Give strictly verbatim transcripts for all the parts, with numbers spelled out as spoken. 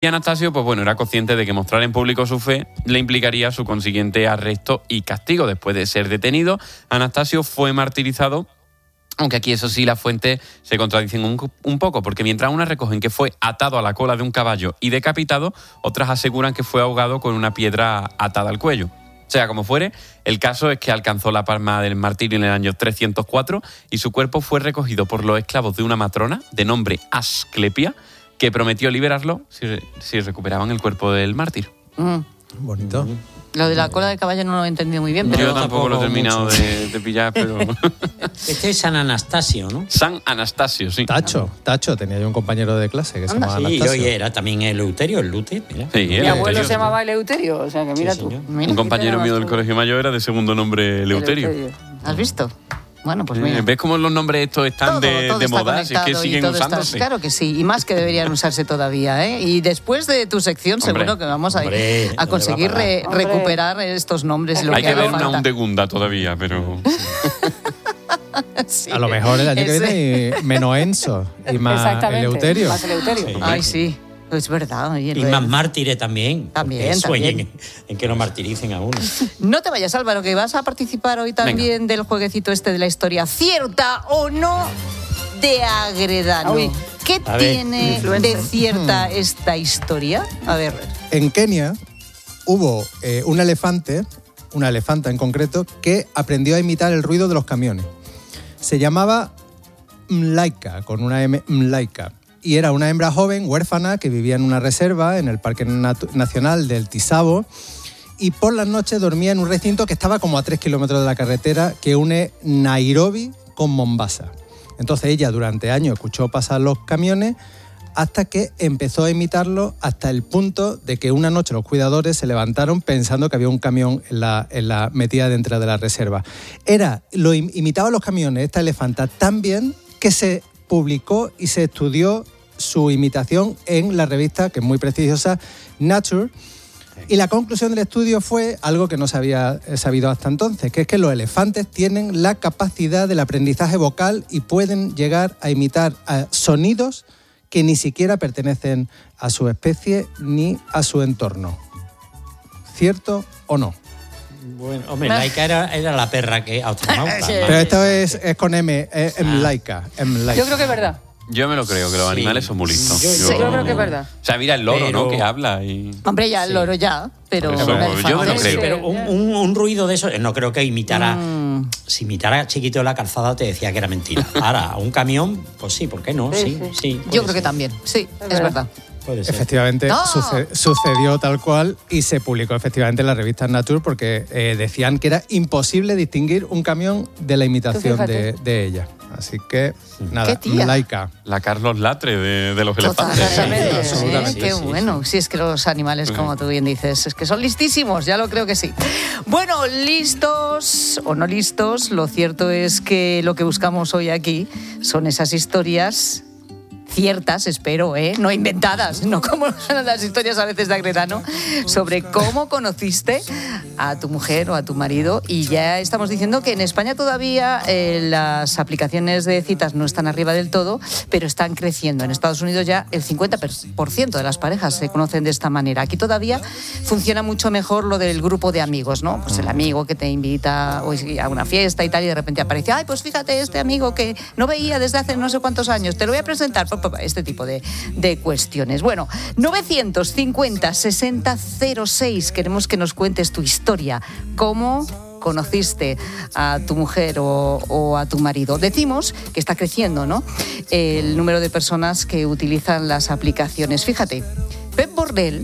Y Anastasio, pues bueno, era consciente de que mostrar en público su fe le implicaría su consiguiente arresto y castigo. Después de ser detenido, Anastasio fue martirizado, aunque aquí eso sí las fuentes se contradicen un, un poco, porque mientras unas recogen que fue atado a la cola de un caballo y decapitado, otras aseguran que fue ahogado con una piedra atada al cuello. Sea como fuere, el caso es que alcanzó la palma del martirio en el año trescientos cuatro y su cuerpo fue recogido por los esclavos de una matrona de nombre Asclepia, que prometió liberarlo si, si recuperaban el cuerpo del mártir. Mm. Bonito. Mm. Lo de la cola del caballo no lo he entendido muy bien. Pero... Yo tampoco, tampoco lo he terminado de, de pillar, pero... Este es San Anastasio, ¿no? San Anastasio, sí. Tacho, Tacho, tenía yo un compañero de clase que se llamaba Sí, Anastasio. y era también Eleuterio, el Lute. Mira. Sí, Mi Eleuterio, abuelo sí. se llamaba Eleuterio, o sea que mira Sí, tú. señor. Mira, Un compañero mío del tú. colegio mayor era de segundo nombre Eleuterio. Eleuterio. ¿Has visto? Bueno, pues mira. Eh, ¿Ves cómo los nombres estos están Todo, de, todo de está moda? Si es que conectado y siguen todo está- usándose. Claro que sí, y más que deberían usarse todavía, ¿eh? Y después de tu sección Hombre, seguro que vamos a, hombre, a ¿dónde conseguir va a parar? re- Hombre. recuperar estos nombres. Lo Hay que que haga ver una falta. undegunda todavía, pero... Sí. A lo mejor el año que Ese- viene y menos Enzo y más Exactamente. Eleuterio. Más Eleuterio. Sí. Ay, sí, es verdad. oye, Y lo de- más mártires también. También, porque eso también. En, en que lo martiricen a uno. No te vayas, Álvaro, que vas a participar hoy también del jueguecito este de la historia cierta o no de Agredano. Uy. ¿Qué A ver. tiene de Influencer. cierta esta historia? A ver, En Kenia hubo eh, un elefante, una elefanta en concreto, que aprendió a imitar el ruido de los camiones. Se llamaba Mlaika, con una M, Mlaika. Y era una hembra joven, huérfana, que vivía en una reserva en el Parque Natu- Nacional del Tisabo. Y por las noches dormía en un recinto que estaba como a tres kilómetros de la carretera que une Nairobi con Mombasa. Entonces ella durante años escuchó pasar los camiones hasta que empezó a imitarlo hasta el punto de que una noche los cuidadores se levantaron pensando que había un camión en la, en la metida dentro de la reserva. Era, lo im- imitaba los camiones, esta elefanta, tan bien que se publicó y se estudió su imitación en la revista, que es muy prestigiosa, Nature. Y la conclusión del estudio fue algo que no se había sabido hasta entonces, que es que los elefantes tienen la capacidad del aprendizaje vocal y pueden llegar a imitar eh, sonidos que ni siquiera pertenecen a su especie ni a su entorno. ¿Cierto o no? Bueno, hombre, Laika era, era la perra que astronauta. Sí. ¿no? Pero esto es, es con M, es Mlaika. Yo creo que es verdad. Yo me lo creo, que los Sí. animales son muy listos. Yo- Sí, yo creo que es verdad. O sea, mira el loro, Pero- ¿no? Que habla y... hombre, ya el Sí. loro ya, pero... Por eso, la yo me lo elefante- creo. Pero un, un- un ruido de eso, no creo que imitara. Mm. Si imitara Chiquito de la Calzada, te decía que era mentira. Ahora, a un camión, pues sí, ¿por qué no? Sí, Sí, sí. sí. puede Yo creo que ser, también, sí, es verdad. verdad. Puede ser. Efectivamente, ¡No! suce- sucedió tal cual y se publicó efectivamente en la revista Nature porque eh, decían que era imposible distinguir un camión de la imitación Tú de, fíjate. de ella. Así que, nada, ¿Qué tía? Mlaika. La Carlos Latre de, de los elefantes. Totalmente, Sí, sí, absolutamente. qué Sí, sí, bueno. Si es que los animales, como tú bien dices, es que son listísimos, ya lo creo que sí. Bueno, listos o no listos, lo cierto es que lo que buscamos hoy aquí son esas historias ciertas, espero, ¿eh? No inventadas, no como son las historias a veces de Agredano, sobre cómo conociste a tu mujer o a tu marido. Y ya estamos diciendo que en España todavía eh, las aplicaciones de citas no están arriba del todo, pero están creciendo. En Estados Unidos ya el cincuenta por ciento de las parejas se conocen de esta manera. Aquí todavía funciona mucho mejor lo del grupo de amigos, ¿no? Pues el amigo que te invita a una fiesta y tal, y de repente aparece, ay, pues fíjate, este amigo que no veía desde hace no sé cuántos años, te lo voy a presentar. Este tipo de, de cuestiones. Bueno, novecientos cincuenta sesenta cero seis, queremos que nos cuentes tu historia. ¿Cómo conociste a tu mujer o, o a tu marido? Decimos que está creciendo, ¿no?, el número de personas que utilizan las aplicaciones. Fíjate, Pep Bordel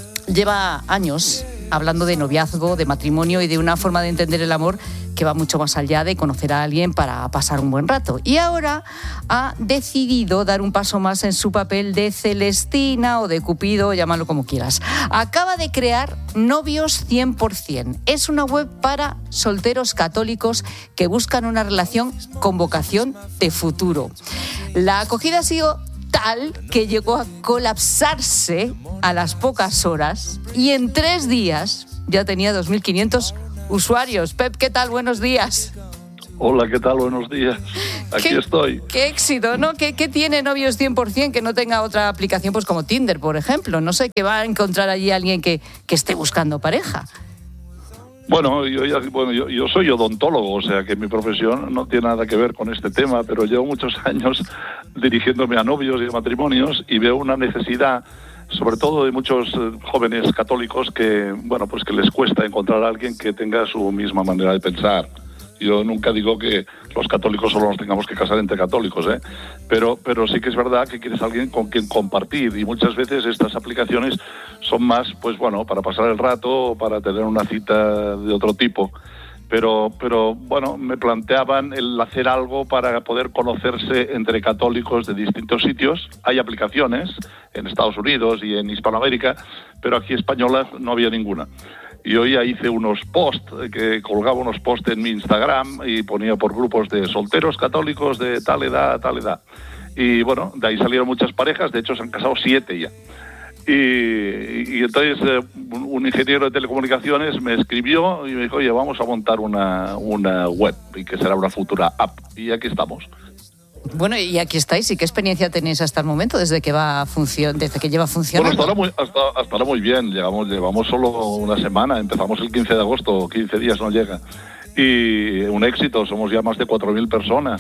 lleva años hablando de noviazgo, de matrimonio y de una forma de entender el amor que va mucho más allá de conocer a alguien para pasar un buen rato. Y ahora ha decidido dar un paso más en su papel de Celestina o de Cupido, llámalo como quieras. Acaba de crear Novios cien por ciento. Es una web para solteros católicos que buscan una relación con vocación de futuro. La acogida ha sido tal que llegó a colapsarse a las pocas horas y en tres días ya tenía dos mil quinientos usuarios. Pep, ¿qué tal? Buenos días. Hola, ¿qué tal? Buenos días. Aquí ¿Qué, estoy. Qué éxito, ¿no? ¿Qué, qué tiene Novios cien por ciento que no tenga otra aplicación pues como Tinder, por ejemplo? No sé, que va a encontrar allí alguien que, que esté buscando pareja. Bueno, yo, ya, bueno yo, yo soy odontólogo, o sea que mi profesión no tiene nada que ver con este tema, pero llevo muchos años dirigiéndome a novios y a matrimonios y veo una necesidad, sobre todo de muchos jóvenes católicos, que, bueno, pues que les cuesta encontrar a alguien que tenga su misma manera de pensar. Yo nunca digo que los católicos solo nos tengamos que casar entre católicos, ¿eh? Pero, pero sí que es verdad que quieres alguien con quien compartir, y muchas veces estas aplicaciones son más, pues bueno, para pasar el rato o para tener una cita de otro tipo. Pero, pero bueno, me planteaban el hacer algo para poder conocerse entre católicos de distintos sitios. Hay aplicaciones en Estados Unidos y en Hispanoamérica, pero aquí españolas no había ninguna. Y hoy hice unos posts, que colgaba unos posts en mi Instagram y ponía por grupos de solteros católicos de tal edad, tal edad. Y bueno, de ahí salieron muchas parejas, de hecho se han casado siete ya. Y, y entonces eh, un ingeniero de telecomunicaciones me escribió y me dijo, oye, vamos a montar una, una web, y que será una futura app. Y aquí estamos. Bueno, y aquí estáis. ¿Y qué experiencia tenéis hasta el momento desde que va función, desde que lleva funcionando? Bueno, hasta ahora muy, hasta, hasta ahora muy bien. Llevamos, llevamos solo una semana. Empezamos el quince de agosto, quince días no llega. Y un éxito, somos ya más de cuatro mil personas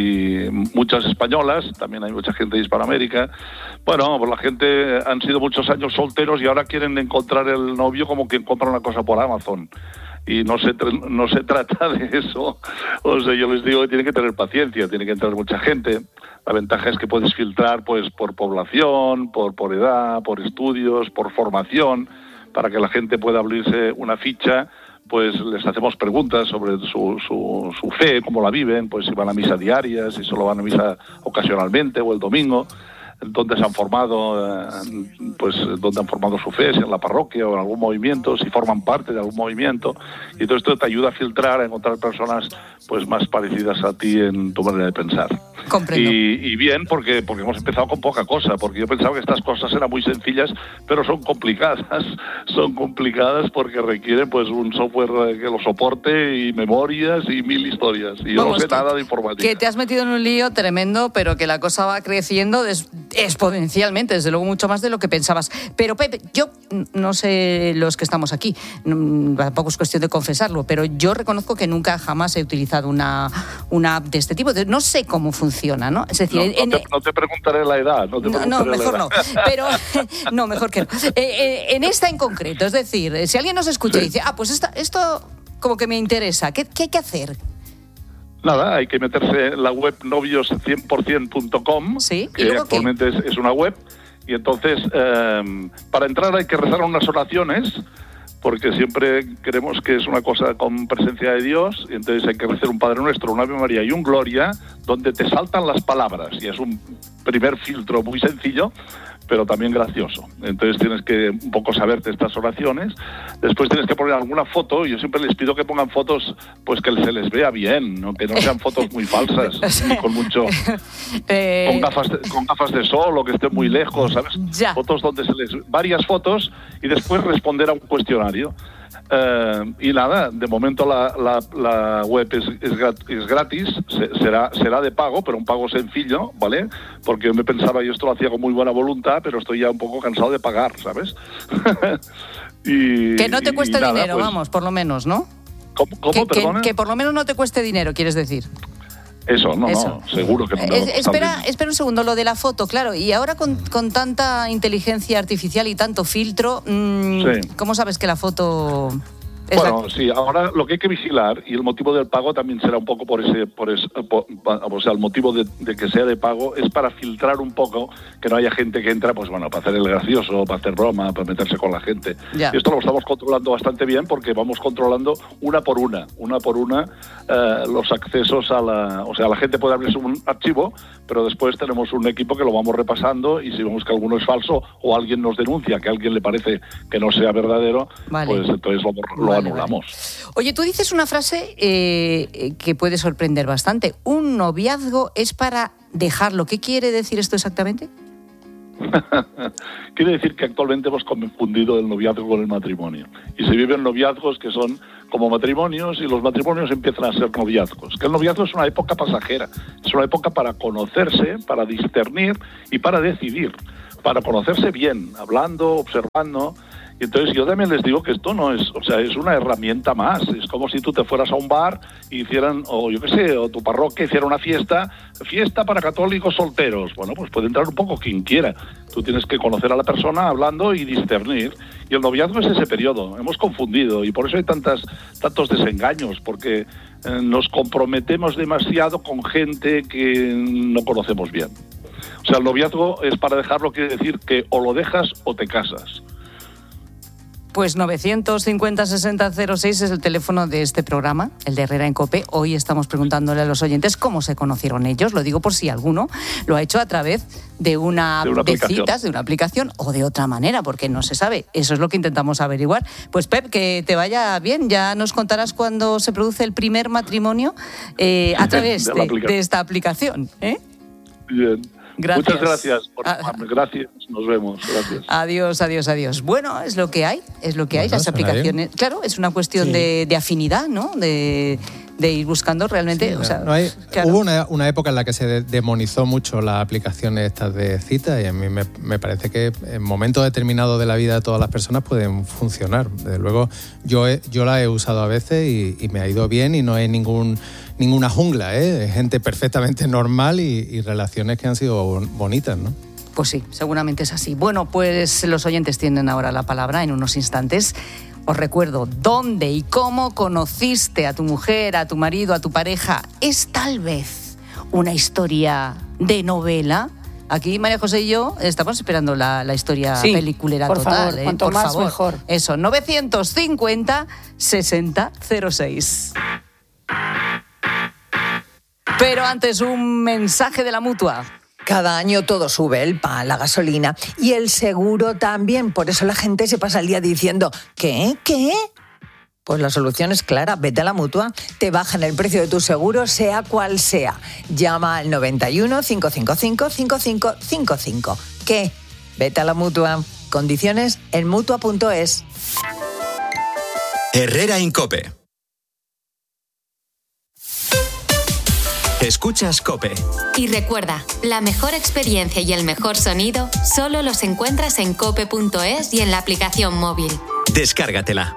y muchas españolas, también hay mucha gente de Hispanoamérica. Bueno, pues la gente han sido muchos años solteros y ahora quieren encontrar el novio como quien compra una cosa por Amazon. Y no se, no se trata de eso. O sea, yo les digo que tienen que tener paciencia, tiene que entrar mucha gente. La ventaja es que puedes filtrar pues por población, por, por edad, por estudios, por formación, para que la gente pueda abrirse una ficha. Pues les hacemos preguntas sobre su, su, su fe, cómo la viven, pues si van a misa diaria, si solo van a misa ocasionalmente o el domingo, dónde se han formado, pues dónde han formado su fe, si en la parroquia o en algún movimiento, si forman parte de algún movimiento. Y todo esto te ayuda a filtrar, a encontrar personas pues más parecidas a ti en tu manera de pensar. Comprendo. Y, y bien, porque, porque hemos empezado con poca cosa, porque yo pensaba que estas cosas eran muy sencillas, pero son complicadas. Son complicadas porque requieren pues un software que lo soporte y memorias y mil historias. Y yo Vamos, no sé que, nada de informática. Que te has metido en un lío tremendo, pero que la cosa va creciendo des- exponencialmente, desde luego mucho más de lo que pensabas. Pero Pepe, yo no sé los que estamos aquí, tampoco es cuestión de confesarlo, pero yo reconozco que nunca jamás he utilizado una, una app de este tipo. No sé cómo funciona, ¿no? Es decir, no, en, no, te, no te preguntaré la edad. No, te no, no mejor la edad. no. Pero, no, mejor que no. Eh, eh, en esta en concreto, es decir, si alguien nos escucha sí. y dice, ah, pues esta, esto como que me interesa, ¿qué, qué hay que hacer? Nada, hay que meterse en la web novios cien por cien punto com, ¿Sí? que actualmente es, es una web, y entonces eh, para entrar hay que rezar unas oraciones, porque siempre creemos que es una cosa con presencia de Dios, y entonces hay que rezar un Padre Nuestro, una Ave María y un Gloria, donde te saltan las palabras, y es un primer filtro muy sencillo, pero también gracioso. Entonces tienes que un poco saberte estas oraciones. Después tienes que poner alguna foto. Yo siempre les pido que pongan fotos pues que se les vea bien, ¿no? Que no sean fotos muy falsas, ni con mucho eh... con gafas de, con gafas de sol o que estén muy lejos, ¿sabes? Ya. Fotos donde se les varias fotos y después responder a un cuestionario. Uh, y nada, de momento la, la, la web es, es, grat, es gratis, se, será, será de pago, pero un pago sencillo, ¿vale? Porque yo me pensaba, yo esto lo hacía con muy buena voluntad, pero estoy ya un poco cansado de pagar, ¿sabes? y, que no te cueste nada, dinero, pues, vamos, por lo menos, ¿no? ¿Cómo, cómo que, perdona? Que, que por lo menos no te cueste dinero, quieres decir. Eso, no, Eso. no, seguro que no. Eh, espera, espera un segundo, lo de la foto, claro. Y ahora con, con tanta inteligencia artificial y tanto filtro, mmm, sí. ¿cómo sabes que la foto... Bueno, sí, ahora lo que hay que vigilar, y el motivo del pago también será un poco por ese, por ese por, o sea, el motivo de, de que sea de pago es para filtrar un poco, que no haya gente que entra, pues bueno, para hacer el gracioso, para hacer broma, para meterse con la gente. Ya. Y esto lo estamos controlando bastante bien porque vamos controlando una por una, una por una eh, los accesos a la... O sea, la gente puede abrirse un archivo, pero después tenemos un equipo que lo vamos repasando y si vemos que alguno es falso o alguien nos denuncia que a alguien le parece que no sea verdadero, vale. pues entonces lo, lo vale. anulamos. Oye, tú dices una frase eh, que puede sorprender bastante. Un noviazgo es para dejarlo. ¿Qué quiere decir esto exactamente? Quiere decir que actualmente hemos confundido el noviazgo con el matrimonio. Y se viven noviazgos que son como matrimonios y los matrimonios empiezan a ser noviazgos. Que el noviazgo es una época pasajera, es una época para conocerse, para discernir y para decidir. Para conocerse bien, hablando, observando. Y entonces yo también les digo que esto no es, o sea, es una herramienta más. Es como si tú te fueras a un bar y hicieran, o yo qué sé, o tu parroquia hiciera una fiesta, fiesta para católicos solteros. Bueno, pues puede entrar un poco quien quiera. Tú tienes que conocer a la persona hablando y discernir. Y el noviazgo es ese periodo. Hemos confundido y por eso hay tantas, tantos desengaños, porque eh, nos comprometemos demasiado con gente que no conocemos bien. O sea, el noviazgo es para dejarlo, quiere decir que o lo dejas o te casas. Pues novecientos cincuenta sesenta cero seis es el teléfono de este programa, el de Herrera en COPE. Hoy estamos preguntándole a los oyentes cómo se conocieron ellos. Lo digo por si alguno lo ha hecho a través de una, de, una de citas, de una aplicación o de otra manera, porque no se sabe. Eso es lo que intentamos averiguar. Pues Pep, que te vaya bien. Ya nos contarás cuándo se produce el primer matrimonio eh, a través de, de, de esta aplicación. ¿eh? Bien. Gracias. Muchas gracias por Ah. llamarme. Gracias, nos vemos. Gracias. Adiós, adiós, adiós. Bueno, es lo que hay, es lo que hay. Bueno, Las suena aplicaciones, claro, es una cuestión Sí. de, de afinidad, ¿no? De, de ir buscando realmente. Sí, o sea, no hay- claro. Hubo una, una época en la que se de- demonizó mucho las aplicaciones estas de citas y a mí me, me parece que en momentos determinados de la vida de todas las personas pueden funcionar. Desde luego, yo, he- yo la he usado a veces y, y me ha ido bien y no hay ningún, ninguna jungla, ¿eh? Gente perfectamente normal y, y relaciones que han sido bon- bonitas, ¿no? Pues sí, seguramente es así. Bueno, pues los oyentes tienen ahora la palabra en unos instantes. Os recuerdo, ¿dónde y cómo conociste a tu mujer, a tu marido, a tu pareja? ¿Es tal vez una historia de novela? Aquí María José y yo estamos esperando la, la historia Sí, peliculera por total. favor, ¿eh? cuanto Por más, favor. mejor. Eso, novecientos cincuenta sesenta cero seis. Pero antes un mensaje de la Mutua. Cada año todo sube, el pan, la gasolina y el seguro también. Por eso la gente se pasa el día diciendo, ¿qué? ¿Qué? Pues la solución es clara, vete a la Mutua, te bajan el precio de tu seguro, sea cual sea. Llama al noventa y uno, cincuenta y cinco, cincuenta y cinco cincuenta y cinco. ¿Qué? Vete a la Mutua. Condiciones en mutua punto es. Herrera en COPE. Escuchas COPE. Y recuerda, la mejor experiencia y el mejor sonido solo los encuentras en cope punto es y en la aplicación móvil. Descárgatela.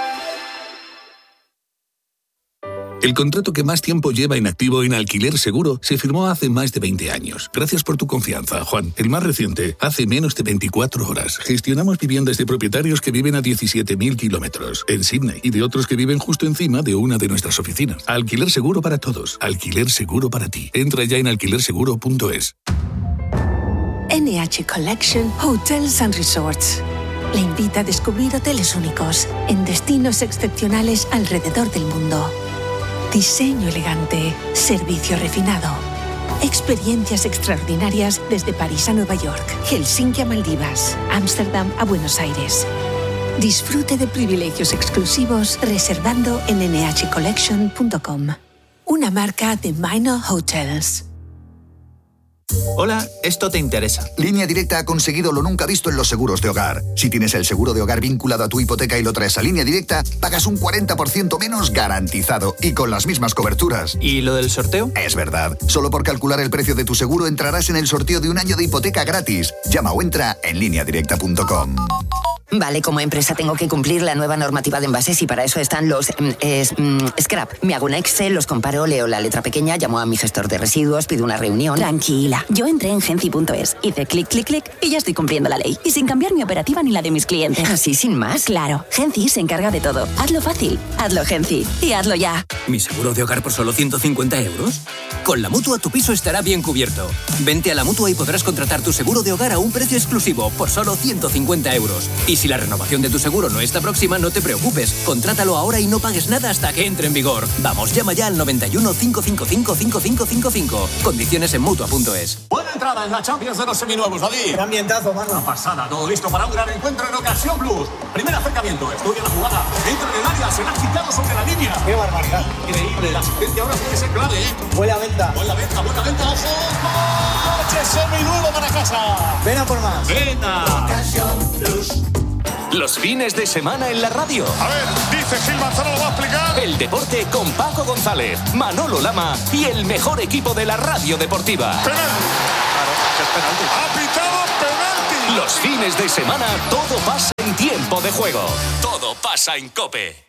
El contrato que más tiempo lleva inactivo en Alquiler Seguro se firmó hace más de veinte años. Gracias por tu confianza, Juan. El más reciente, hace menos de veinticuatro horas. Gestionamos viviendas de propietarios que viven a diecisiete mil kilómetros en Sydney y de otros que viven justo encima de una de nuestras oficinas. Alquiler Seguro para todos. Alquiler Seguro para ti. Entra ya en alquiler seguro punto es. N H Collection Hotels and Resorts le invita a descubrir hoteles únicos en destinos excepcionales alrededor del mundo. Diseño elegante, servicio refinado, experiencias extraordinarias desde París a Nueva York, Helsinki a Maldivas, Ámsterdam a Buenos Aires. Disfrute de privilegios exclusivos reservando en ene hache collection punto com, una marca de Minor Hotels. Hola, esto te interesa. Línea Directa ha conseguido lo nunca visto en los seguros de hogar. Si tienes el seguro de hogar vinculado a tu hipoteca y lo traes a Línea Directa, pagas un cuarenta por ciento menos garantizado y con las mismas coberturas. ¿Y lo del sorteo? Es verdad. Solo por calcular el precio de tu seguro entrarás en el sorteo de un año de hipoteca gratis. Llama o entra en línea directa punto com. Vale, como empresa tengo que cumplir la nueva normativa de envases y para eso están los mm, es, mm, scrap. Me hago un Excel, los comparo, leo la letra pequeña, llamo a mi gestor de residuos, pido una reunión. Tranquila, yo entré en genci punto es, hice clic, clic, clic y ya estoy cumpliendo la ley. Y sin cambiar mi operativa ni la de mis clientes. ¿Así sin más? Claro, Genci se encarga de todo. Hazlo fácil, hazlo Genci y hazlo ya. ¿Mi seguro de hogar por solo ciento cincuenta euros? Con la Mutua tu piso estará bien cubierto. Vente a la Mutua y podrás contratar tu seguro de hogar a un precio exclusivo por solo ciento cincuenta euros. Y si la renovación de tu seguro no está próxima, no te preocupes. Contrátalo ahora y no pagues nada hasta que entre en vigor. Vamos, llama ya al noventa y uno, cinco cinco cinco, cinco cinco cinco cinco. Condiciones en mutua punto es. Buena entrada en la Champions de los seminuevos, David. Qué ambientazo, mano. Una pasada, todo listo para un gran encuentro en Ocasión Plus. Primer acercamiento, estudia la jugada. Entra en el área, se la ha quitado sobre la línea. Qué barbaridad. Increíble, la asistencia ahora tiene que ser clave, ¿eh? Buena venta. Buena venta, buena venta, ojo. Coche seminuevo para casa. Ven a por más. Venta. Ocasión Plus. Los fines de semana en la radio. A ver, dice Gil Manzano, lo va a explicar. El deporte con Paco González, Manolo Lama y el mejor equipo de la radio deportiva. Penalti. Claro, es penalti. Ha pitado penalti. Los fines de semana todo pasa en tiempo de juego. Todo pasa en COPE.